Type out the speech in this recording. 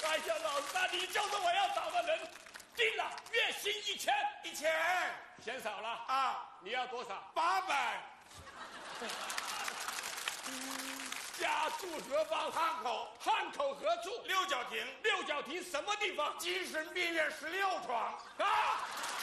玩笑，老三，你就是我要找的人。定了，月薪1000，1000，嫌少了啊？你要多少？800。家住何方？ 汉口。 汉口何处？ 六角亭。 六角亭什么地方？ 精神病院16床。 啊！